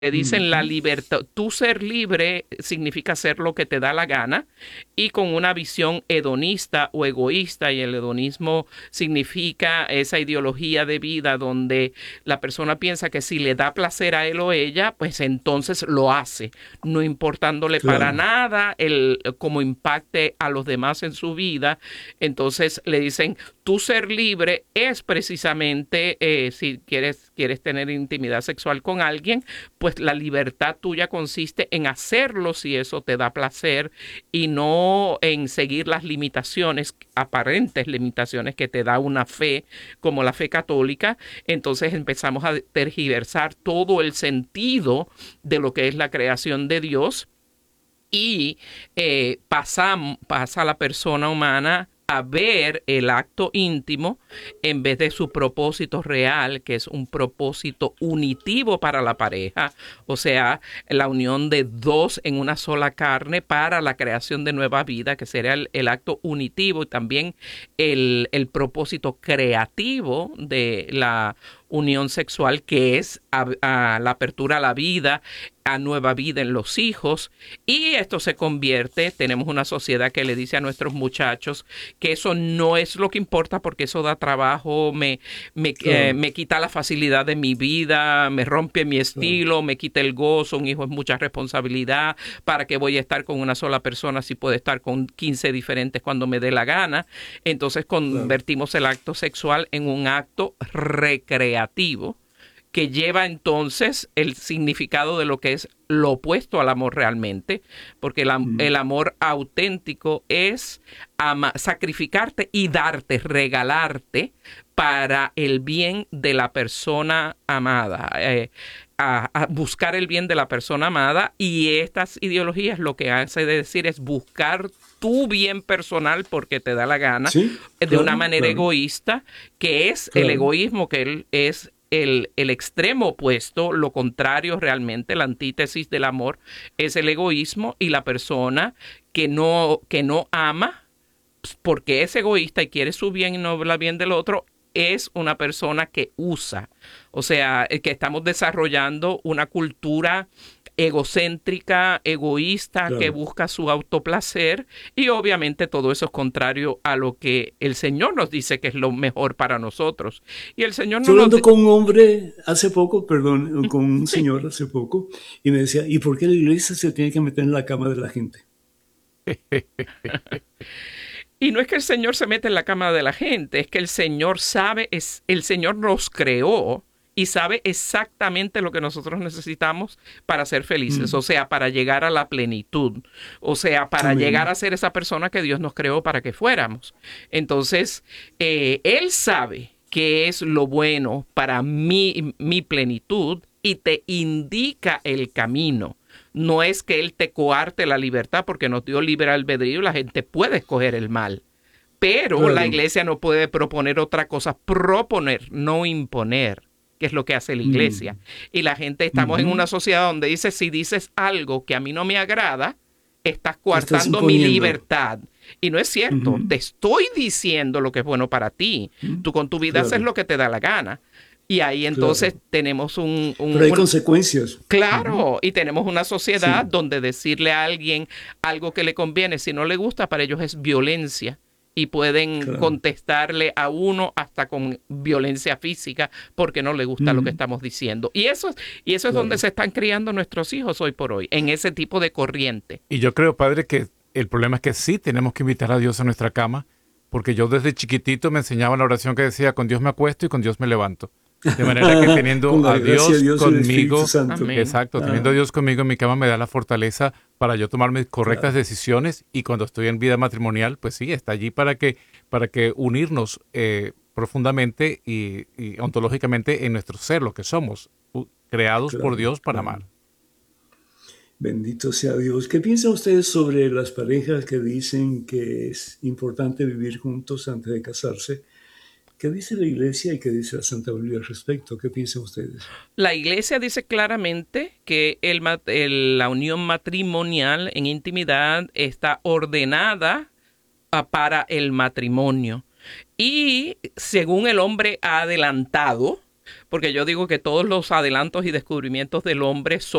dicen la Ujú. libertad, tú ser libre significa hacer lo que te da la gana y con una visión hedonista o egoísta, y el hedonismo significa esa ideología de vida donde la persona piensa que si le da placer a él o ella, pues entonces lo hace, no importándole para Claro. nada el cómo impacte a los demás en su vida. Entonces le dicen, tú ser libre es precisamente si quieres tener intimidad sexual con alguien, pues la libertad tuya consiste en hacerlo si eso te da placer y no en seguir las limitaciones, aparentes limitaciones que te da una fe como la fe católica. Entonces empezamos a tergiversar todo el sentido de lo que es la creación de Dios y pasa la persona humana a ver el acto íntimo en vez de su propósito real, que es un propósito unitivo para la pareja, o sea, la unión de dos en una sola carne para la creación de nueva vida, que sería el acto unitivo, y también el propósito creativo de la unión sexual, que es a la apertura a la vida, a nueva vida en los hijos. Y esto se convierte, tenemos una sociedad que le dice a nuestros muchachos que eso no es lo que importa porque eso da trabajo, Claro, me quita la facilidad de mi vida, me rompe mi claro, estilo, me quita el gozo, un hijo es mucha responsabilidad, ¿para qué voy a estar con una sola persona si puedo estar con 15 diferentes cuando me dé la gana? Entonces claro. convertimos el acto sexual en un acto recreativo que lleva entonces el significado de lo que es lo opuesto al amor realmente, porque Mm. el amor auténtico es sacrificarte y darte, regalarte para el bien de la persona amada, a buscar el bien de la persona amada, y estas ideologías lo que hace de decir es buscar tu bien personal porque te da la gana, Sí, de una claro, manera claro, egoísta, que es el claro. egoísmo, que él es el extremo opuesto, lo contrario realmente, la antítesis del amor es el egoísmo, y la persona que no ama porque es egoísta y quiere su bien y no el bien del otro, es una persona que usa. O sea, que estamos desarrollando una cultura egocéntrica, egoísta, que Claro. busca su autoplacer, y obviamente todo eso es contrario a lo que el Señor nos dice que es lo mejor para nosotros. Y el Señor no Estuve nos... hablando con un hombre hace poco, perdón, con un Sí. señor hace poco, y me decía, ¿y por qué la iglesia se tiene que meter en la cama de la gente? Y no es que el Señor se mete en la cama de la gente, es que el Señor sabe, el Señor nos creó y sabe exactamente lo que nosotros necesitamos para ser felices, o Mm. sea, para llegar a la plenitud, o sea, para llegar Amén. a ser esa persona que Dios nos creó para que fuéramos. Entonces, Él sabe qué es lo bueno para mi plenitud y te indica el camino. No es que Él te coarte la libertad porque nos dio libre albedrío y la gente puede escoger el mal. Pero la Claro. iglesia no puede proponer otra cosa, proponer, no imponer, que es lo que hace la iglesia. Mm. Y la gente, estamos en una Ujú. sociedad donde dice, si dices algo que a mí no me agrada, estás Estás coartando mi imponiendo. libertad. Y no es cierto, Ujú. te estoy diciendo lo que es bueno para ti. Mm. Tú con tu vida haces Claro, lo que te da la gana. Y ahí entonces claro. tenemos Pero hay consecuencias. Ujú. claro, y tenemos una sociedad Sí, donde decirle a alguien algo que le conviene, si no le gusta, para ellos es violencia. Y pueden claro. contestarle a uno hasta con violencia física porque no le gusta lo que Mm. estamos diciendo. Y eso es donde Claro. se están criando nuestros hijos hoy por hoy, en ese tipo de corriente. Y yo creo, padre, que el problema es que sí tenemos que invitar a Dios a nuestra cama, porque yo desde chiquitito me enseñaba la oración que decía, con Dios me acuesto y con Dios me levanto. De manera que Con teniendo la a gracia de Dios Dios y el Espíritu conmigo, Santo. Amén. exacto, teniendo a Ah, Dios conmigo en mi cama me da la fortaleza para yo tomar mis correctas claro, decisiones, y cuando estoy en vida matrimonial, pues sí, está allí para que unirnos profundamente y ontológicamente en nuestro ser, lo que somos, creados por claro, Dios para claro. amar. Bendito sea Dios. ¿Qué piensan ustedes sobre las parejas que dicen que es importante vivir juntos antes de casarse? ¿Qué dice la Iglesia y qué dice la Santa Biblia al respecto? ¿Qué piensan ustedes? La iglesia dice claramente que la unión matrimonial en intimidad está ordenada para el matrimonio. Y según el hombre ha adelantado, porque yo digo que todos los adelantos y descubrimientos del hombre son